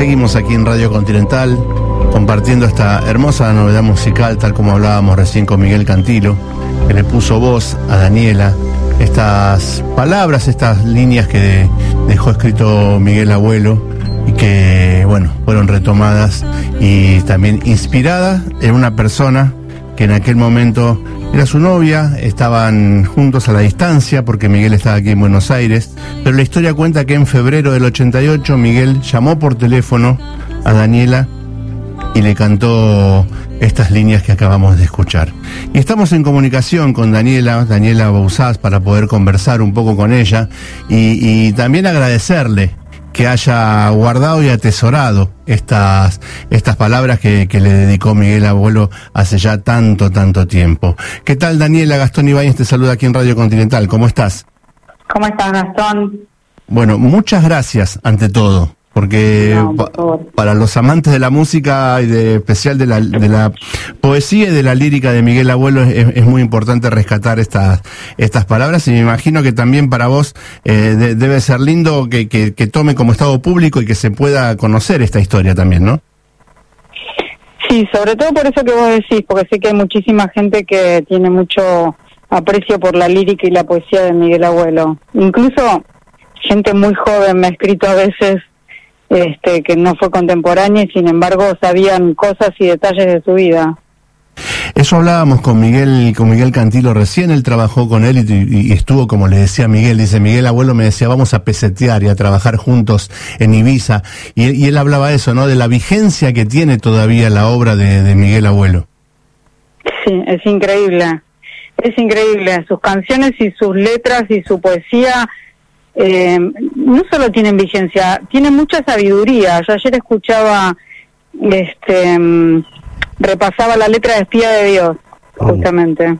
Seguimos aquí en Radio Continental compartiendo esta hermosa novedad musical, tal como hablábamos recién con Miguel Cantilo, que le puso voz a Daniela. Estas palabras, estas líneas que dejó escrito Miguel Abuelo y que, bueno, fueron retomadas y también inspiradas en una persona que en aquel momento era su novia, estaban juntos a la distancia porque Miguel estaba aquí en Buenos Aires, pero la historia cuenta que en febrero del 88 Miguel llamó por teléfono a Daniela y le cantó estas líneas que acabamos de escuchar. Y estamos en comunicación con Daniela Bouzás, para poder conversar un poco con ella y también agradecerle que haya guardado y atesorado estas palabras que le dedicó Miguel Abuelo hace ya tanto tiempo. ¿Qué tal, Daniela? Gastón Ibáñez te saluda aquí en Radio Continental. ¿Cómo estás? ¿Cómo estás, Gastón? Bueno, muchas gracias ante todo, porque para los amantes de la música y especial de la poesía y de la lírica de Miguel Abuelo es muy importante rescatar estas palabras, y me imagino que también para vos debe ser lindo que tome como estado público y que se pueda conocer esta historia también, ¿no? Sí, sobre todo por eso que vos decís, porque sé que hay muchísima gente que tiene mucho aprecio por la lírica y la poesía de Miguel Abuelo. Incluso gente muy joven me ha escrito a veces que no fue contemporánea y sin embargo sabían cosas y detalles de su vida. Eso hablábamos con Miguel Cantilo recién. Él trabajó con él y estuvo, como le decía Miguel, dice Miguel Abuelo me decía vamos a pesetear y a trabajar juntos en Ibiza, y él hablaba eso, ¿no? De la vigencia que tiene todavía la obra de Miguel Abuelo. Sí, es increíble sus canciones y sus letras y su poesía. No solo tienen vigencia, tienen mucha sabiduría. Yo ayer escuchaba, repasaba la letra de Espía de Dios, justamente.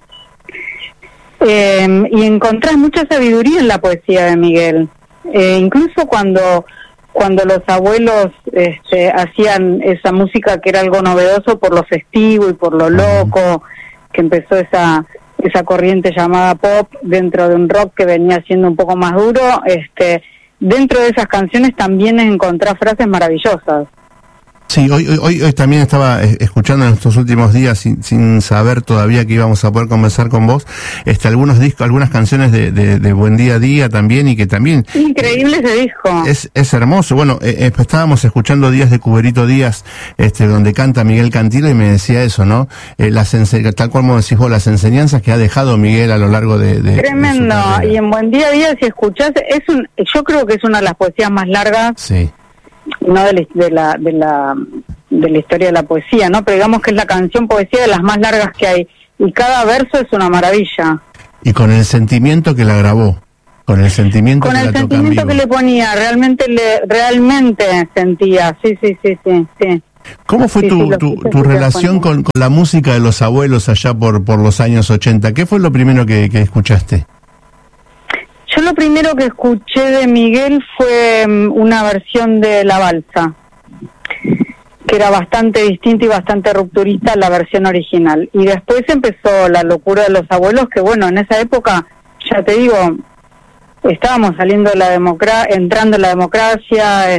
Y encontrás mucha sabiduría en la poesía de Miguel. Incluso cuando los abuelos hacían esa música que era algo novedoso por lo festivo y por lo loco, que empezó esa corriente llamada pop dentro de un rock que venía siendo un poco más duro, dentro de esas canciones también encontrás frases maravillosas. Sí, hoy también estaba escuchando en estos últimos días, sin saber todavía que íbamos a poder conversar con vos, algunos discos, algunas canciones de Buen Día a Día también, y que también... Increíble ese disco. Es hermoso. Bueno, estábamos escuchando Días de Cuberito Díaz, donde canta Miguel Cantilo, y me decía eso, ¿no? Tal como decís vos, las enseñanzas que ha dejado Miguel a lo largo de Tremendo. Y en Buen Día a Día, si escuchás, yo creo que es una de las poesías más largas. Sí. No de la historia de la poesía, ¿no? Pero digamos que es la canción poesía de las más largas que hay, y cada verso es una maravilla. Y con el sentimiento que la grabó, con el sentimiento que le ponía, realmente sentía, sí. ¿Cómo fue tu relación con la música de los abuelos allá por los años 80? ¿Qué fue lo primero que escuchaste? Yo lo primero que escuché de Miguel fue una versión de La Balsa, que era bastante distinta y bastante rupturista a la versión original. Y después empezó La Locura de los Abuelos, que bueno, en esa época, ya te digo, estábamos saliendo de entrando en la democracia,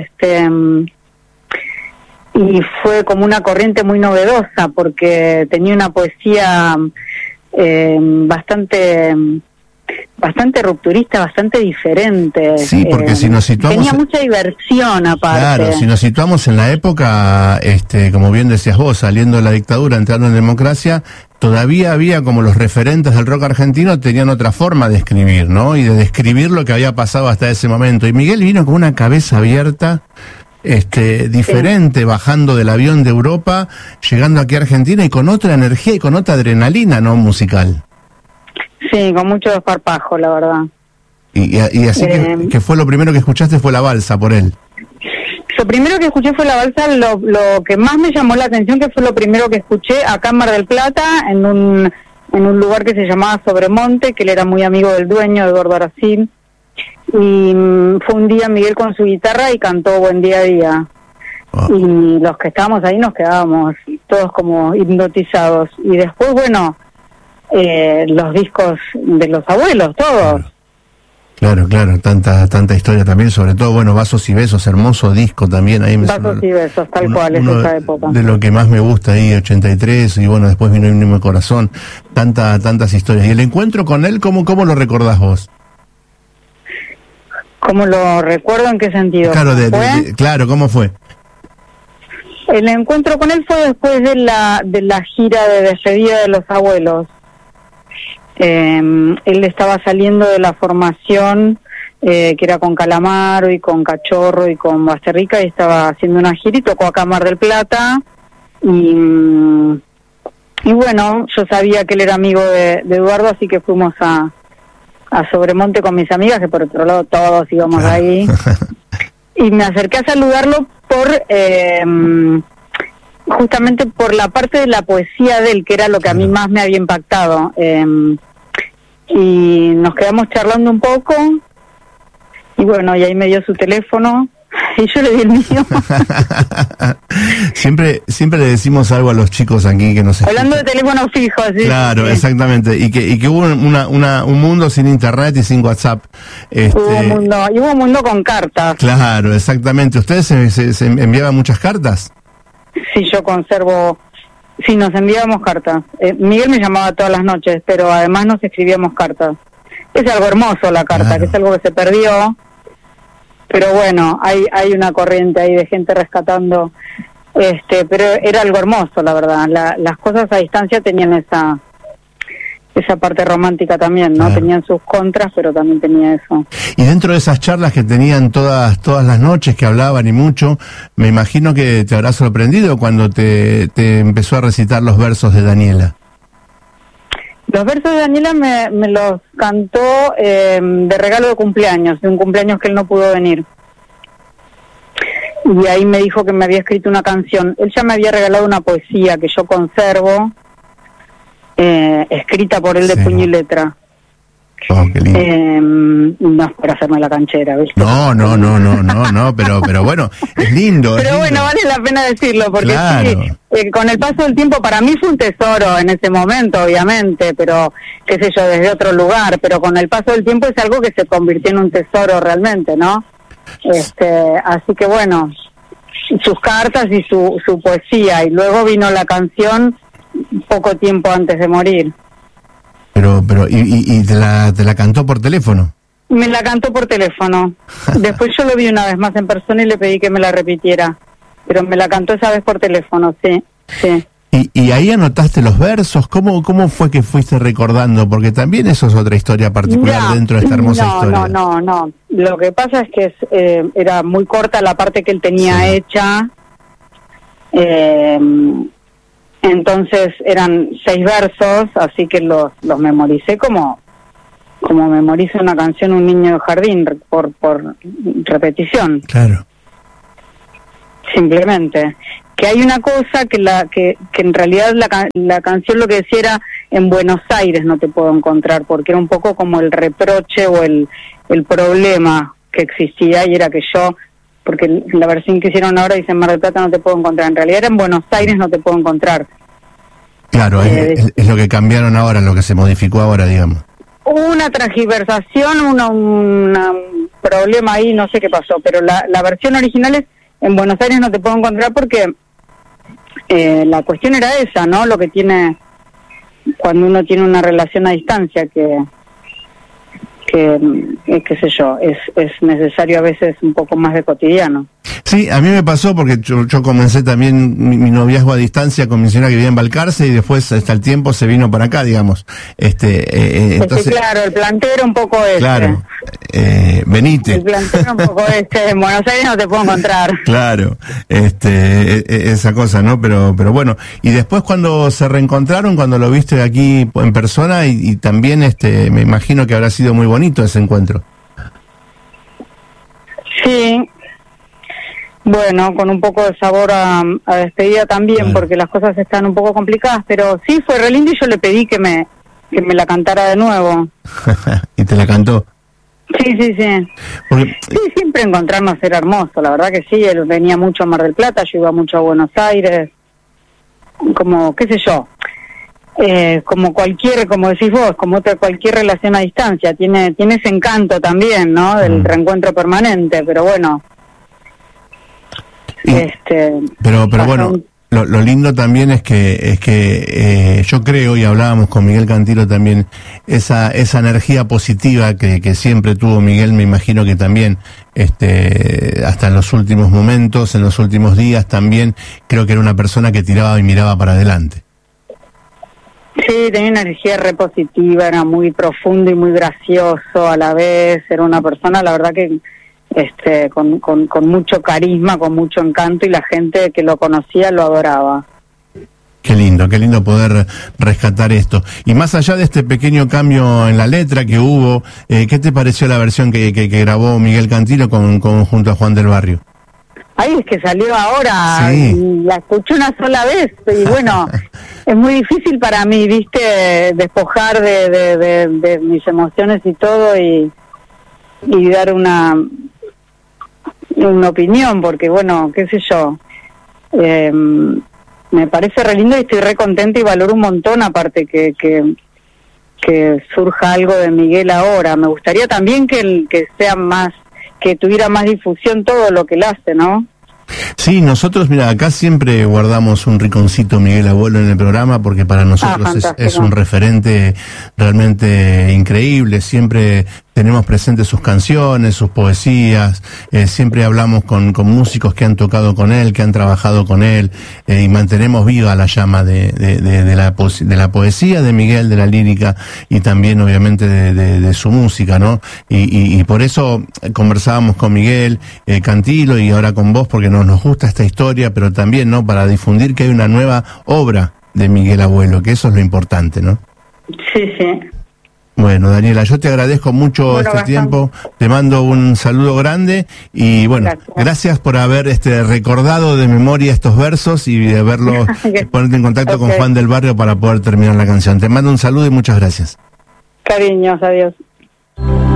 y fue como una corriente muy novedosa, porque tenía una poesía bastante rupturista, bastante diferente. Sí, porque si nos situamos... Tenía mucha diversión aparte. Claro, si nos situamos en la época, como bien decías vos, saliendo de la dictadura, entrando en democracia, todavía había como los referentes del rock argentino tenían otra forma de escribir, ¿no? Y de describir lo que había pasado hasta ese momento. Y Miguel vino con una cabeza abierta, diferente, sí, bajando del avión de Europa, llegando aquí a Argentina y con otra energía y con otra adrenalina, ¿no? Musical. Sí, con mucho desparpajo, la verdad. Y así que fue lo primero que escuchaste, fue La Balsa por él. Lo primero que escuché fue La Balsa. Lo que más me llamó la atención, que fue lo primero que escuché acá en Mar del Plata, en un lugar que se llamaba Sobremonte, que él era muy amigo del dueño, Eduardo Aracil. Y fue un día Miguel con su guitarra y cantó Buen Día a Día. Oh. Y los que estábamos ahí nos quedábamos todos como hipnotizados. Y después, bueno... los discos de los abuelos, todos. Claro, tanta historia también, sobre todo, bueno, Vasos y Besos, hermoso disco también. Ahí Vasos y Besos, tal cual, es esa época. De lo que más me gusta ahí, 83, y bueno, después vino Himno de Corazón, tantas historias. ¿Y el encuentro con él, cómo lo recordás vos? ¿Cómo lo recuerdo? ¿En qué sentido? Claro, claro, ¿cómo fue? El encuentro con él fue después de la gira de despedida de los abuelos. Él estaba saliendo de la formación que era con Calamaro y con Cachorro y con Basterrica, y estaba haciendo una gira y tocó acá Mar del Plata, y bueno, yo sabía que él era amigo de Eduardo, así que fuimos a Sobremonte con mis amigas, que por otro lado todos íbamos ahí, y me acerqué a saludarlo justamente por la parte de la poesía de él, que era lo que a mí más me había impactado. Y nos quedamos charlando un poco, y bueno, y ahí me dio su teléfono, y yo le di el mío. Siempre le decimos algo a los chicos aquí que nos escuchan. Hablando de teléfono fijo, sí. Claro, sí. Exactamente, y que hubo un mundo sin internet y sin WhatsApp. Hubo un mundo con cartas. Claro, exactamente. ¿Ustedes se enviaban muchas cartas? Sí, yo conservo. Sí, nos enviábamos cartas. Miguel me llamaba todas las noches, pero además nos escribíamos cartas. Es algo hermoso la carta, claro, que es algo que se perdió. Pero bueno, hay una corriente ahí de gente rescatando. Pero era algo hermoso, la verdad. Las cosas a distancia tenían esa parte romántica también, ¿no? Claro. Tenían sus contras, pero también tenía eso. Y dentro de esas charlas que tenían todas las noches, que hablaban y mucho, me imagino que te habrá sorprendido cuando te empezó a recitar los versos de Daniela. Los versos de Daniela me los cantó de regalo de cumpleaños, de un cumpleaños que él no pudo venir. Y ahí me dijo que me había escrito una canción. Él ya me había regalado una poesía que yo conservo, escrita por él de puño y letra. Oh, qué lindo. No es para hacerme la canchera, ¿viste? No, pero bueno, es lindo. Pero bueno, vale la pena decirlo, porque claro, sí, con el paso del tiempo para mí fue un tesoro en ese momento, obviamente, pero qué sé yo, desde otro lugar, pero con el paso del tiempo es algo que se convirtió en un tesoro realmente, ¿no? Así que bueno, sus cartas y su poesía, y luego vino la canción poco tiempo antes de morir. Pero ¿y te la cantó por teléfono? Me la cantó por teléfono. Después yo lo vi una vez más en persona y le pedí que me la repitiera, pero me la cantó esa vez por teléfono, sí. ¿Y ahí anotaste los versos? ¿Cómo fue que fuiste recordando? Porque también eso es otra historia particular dentro de esta hermosa historia. No. Lo que pasa es que era muy corta la parte que él tenía hecha. Entonces eran 6 versos, así que los memoricé como memoriza una canción un niño de jardín, por repetición. Claro. Simplemente. Que hay una cosa que en realidad la canción lo que decía era: en Buenos Aires no te puedo encontrar, porque era un poco como el reproche o el problema que existía, y era que yo, porque la versión que hicieron ahora dice: en Mar del Plata no te puedo encontrar, en realidad era en Buenos Aires no te puedo encontrar. Claro, es lo que cambiaron ahora, lo que se modificó ahora, digamos. Una transgiversación, un problema ahí, no sé qué pasó, pero la versión original es: en Buenos Aires no te puedo encontrar, porque la cuestión era esa, ¿no? Lo que tiene cuando uno tiene una relación a distancia, que qué sé yo, es necesario a veces un poco más de cotidiano. Sí, a mí me pasó porque yo comencé también mi noviazgo a distancia con mi señora que vivía en Balcarce, y después hasta el tiempo se vino para acá, digamos. Entonces, claro, el planteo era un poco Claro, venite. El planteo era un poco en Buenos Aires no te puedo encontrar. Claro, esa cosa, ¿no? Pero bueno, y después cuando se reencontraron, cuando lo viste aquí en persona, y también me imagino que habrá sido muy bonito ese encuentro. Sí. Bueno, con un poco de sabor a despedida también, claro, porque las cosas están un poco complicadas, pero sí, fue re lindo, y yo le pedí que me la cantara de nuevo. ¿Y te la cantó? Sí. Porque... Sí, siempre encontrarnos era hermoso, la verdad que sí. Él venía mucho a Mar del Plata, yo iba mucho a Buenos Aires, como, qué sé yo. como decís vos, como cualquier relación a distancia, tiene ese encanto también, ¿no? Del reencuentro permanente, pero bueno. Pero bueno, lo lindo también es que yo creo, y hablábamos con Miguel Cantilo también, esa energía positiva que siempre tuvo Miguel, me imagino que también, hasta en los últimos momentos, en los últimos días también, creo que era una persona que tiraba y miraba para adelante. Sí, tenía una energía repositiva, era muy profundo y muy gracioso a la vez, era una persona, la verdad que con mucho carisma, con mucho encanto, y la gente que lo conocía lo adoraba. Qué lindo poder rescatar esto. Y más allá de este pequeño cambio en la letra que hubo, ¿qué te pareció la versión que grabó Miguel Cantilo junto a Juan del Barrio? Ay, es que salió ahora, sí. Y la escuché una sola vez, y bueno, es muy difícil para mí, viste, despojar de mis emociones y todo, y dar una opinión, porque bueno, qué sé yo, me parece re lindo y estoy re contenta y valoro un montón, aparte que surja algo de Miguel ahora. Me gustaría también que sea más, que tuviera más difusión todo lo que él hace, ¿no? Sí, nosotros, mira, acá siempre guardamos un rinconcito Miguel Abuelo en el programa, porque para nosotros es un referente realmente increíble. Siempre tenemos presentes sus canciones, sus poesías, siempre hablamos con músicos que han tocado con él, que han trabajado con él, y mantenemos viva la llama de la poesía de Miguel, de la lírica, y también obviamente de su música, ¿no? Y por eso conversábamos con Miguel Cantilo, y ahora con vos, porque nos gusta esta historia, pero también, ¿no?, para difundir que hay una nueva obra de Miguel Abuelo, que eso es lo importante, ¿no? Sí, sí. Bueno, Daniela, yo te agradezco mucho tiempo, te mando un saludo grande y bueno, gracias por haber recordado de memoria estos versos y de haberlo ponerte en contacto con Juan del Barrio para poder terminar la canción. Te mando un saludo y muchas gracias. Cariños, adiós.